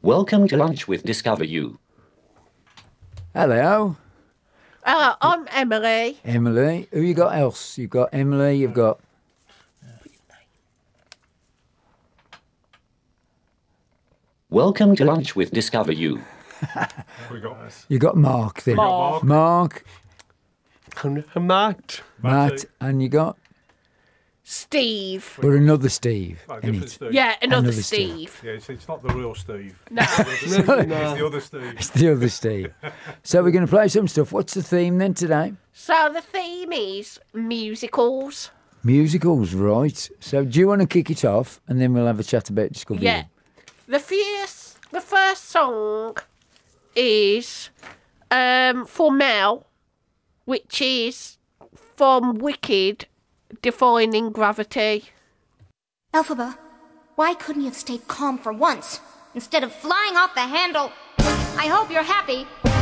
Welcome to Lunch with Discover You. Hello, I'm Emily. Emily. Who you got else? You've got Emily, you've got... Welcome to Lunch with Discover You. We got You got Mark then. Mark. Mark, Matt. Matt, and you got... Steve. But another Steve. no, in different it. Steve. Yeah, another Another Steve. Steve. Yeah, it's not the real Steve. No. It's the other Steve. It's the other Steve. So we're going to play some stuff. What's the theme then today? So the theme is musicals. Musicals, right. So do you want to kick it off and then we'll have a chat about Discover Yeah. The first song is for Mel, which is from Wicked, Defining Gravity. Elphaba, why couldn't you have stayed calm for once, instead of flying off the handle? I hope you're happy.